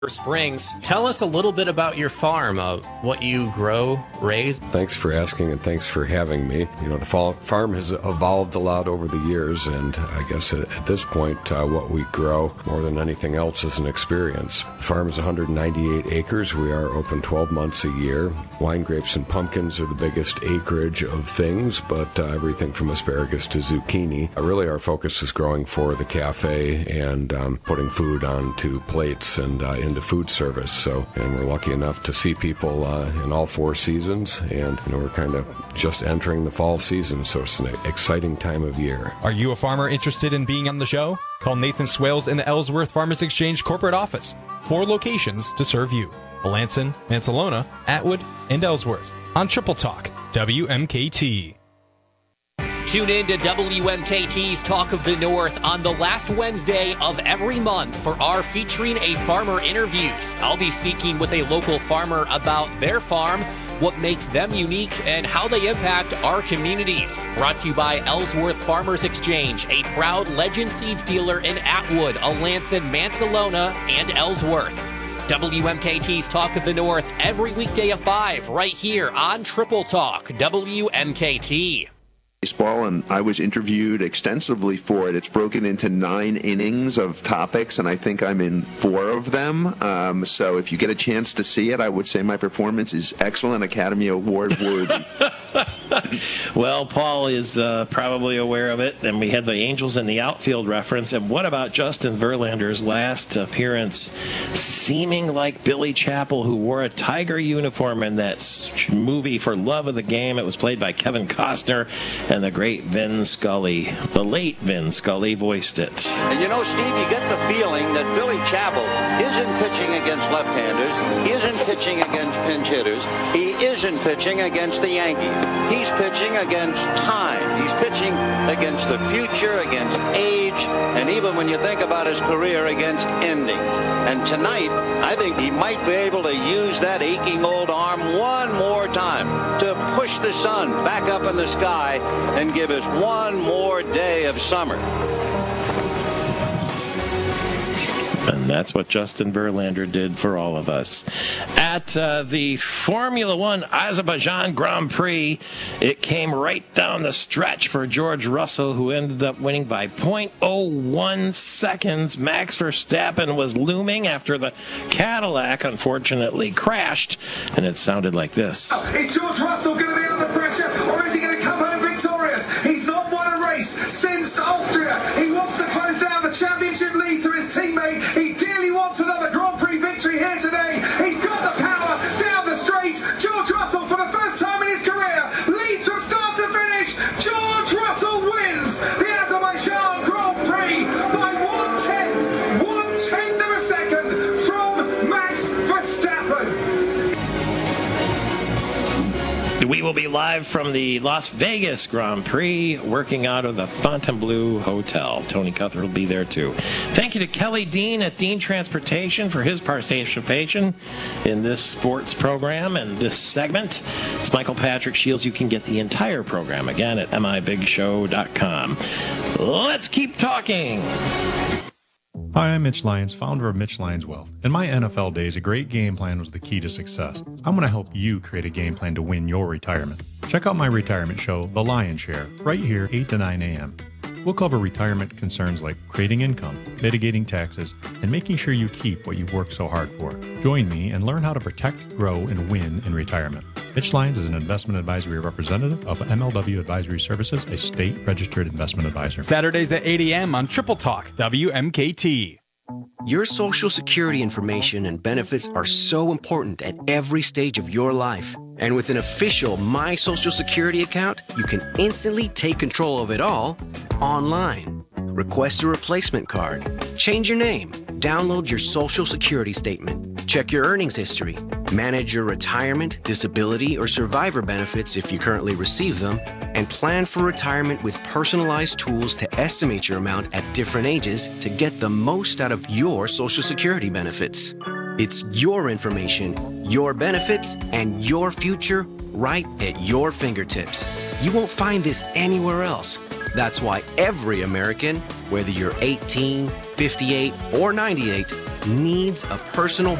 Springs. Tell us a little bit about your farm, what you grow, raise. Thanks for asking, and thanks for having me. You know, the farm has evolved a lot over the years, and I guess at this point, what we grow more than anything else is an experience. The farm is 198 acres. We are open 12 months a year. Wine grapes and pumpkins are the biggest acreage of things, but everything from asparagus to zucchini. Really, our focus is growing for the cafe and putting food onto plates and into food service. And we're lucky enough to see people in all 4 seasons, and we're kind of just entering the fall season, so it's an exciting time of year. Are you a farmer interested in being on the show? Call Nathan Swales in the Ellsworth Farmers Exchange corporate office. 4 locations to serve you: Melanson, Mansalona, Atwood, and Ellsworth. On Triple Talk, WMKT. Tune in to WMKT's Talk of the North on the last Wednesday of every month for our Featuring a Farmer interviews. I'll be speaking with a local farmer about their farm, what makes them unique, and how they impact our communities. Brought to you by Ellsworth Farmers Exchange, a proud Legend Seeds dealer in Atwood, Alanson, Mansalona, and Ellsworth. WMKT's Talk of the North every weekday at 5 right here on Triple Talk, WMKT. Baseball, and I was interviewed extensively for it. It's broken into 9 innings of topics, and I think I'm in 4 of them. So if you get a chance to see it, I would say my performance is excellent, Academy Award worthy. Well, Paul is probably aware of it, and we had the Angels in the outfield reference. And what about Justin Verlander's last appearance, seeming like Billy Chappell, who wore a Tiger uniform in that movie For Love of the Game? It was played by Kevin Costner, and the great Vin Scully, the late Vin Scully, voiced it. And you know, Steve, you get the feeling that Billy Chappell isn't pitching against left-handers, he isn't pitching against pinch hitters, he isn't pitching against the Yankees. He's pitching against time. He's pitching against the future, against age, and even when you think about his career, against ending. And tonight, I think he might be able to use that aching old arm one more time to push the sun back up in the sky and give us one more day of summer. And that's what Justin Verlander did for all of us. At the Formula One Azerbaijan Grand Prix, it came right down the stretch for George Russell, who ended up winning by 0.01 seconds. Max Verstappen was looming after the Cadillac unfortunately crashed, and it sounded like this. Is George Russell going to be under pressure, or is he going to come home victorious? He's not won a race since Austria. He wants to close down the championship lead to his teammate. He dearly wants another Grand Prix victory here today. He's got the power down the straight. George Russell, for the first time in his career, leads from start to finish. George Russell wins the Azerbaijan Grand Prix by 1/10 of a second from Max Verstappen. We will be live from the Las Vegas Grand Prix, working out of the Fontainebleau Hotel. Tony Cuthbert will be there too. Thank you to Kelly Dean at Dean Transportation for his participation in this sports program and this segment. It's Michael Patrick Shields. You can get the entire program again at mibigshow.com. Let's keep talking. Hi, I'm Mitch Lyons, founder of Mitch Lyons Wealth. In my NFL days, a great game plan was the key to success. I'm going to help you create a game plan to win your retirement. Check out my retirement show, The Lion's Share, right here, 8 to 9 a.m. We'll cover retirement concerns like creating income, mitigating taxes, and making sure you keep what you've worked so hard for. Join me and learn how to protect, grow, and win in retirement. Mitch Lyons is an investment advisory representative of MLW Advisory Services, a state-registered investment advisor. Saturdays at 8 a.m. on Triple Talk, WMKT. Your Social Security information and benefits are so important at every stage of your life. And with an official My Social Security account, you can instantly take control of it all online. Request a replacement card, change your name, download your Social Security statement, check your earnings history, manage your retirement, disability, or survivor benefits if you currently receive them, and plan for retirement with personalized tools to estimate your amount at different ages to get the most out of your Social Security benefits. It's your information, your benefits, and your future right at your fingertips. You won't find this anywhere else. That's why every American, whether you're 18, 58, or 98, needs a personal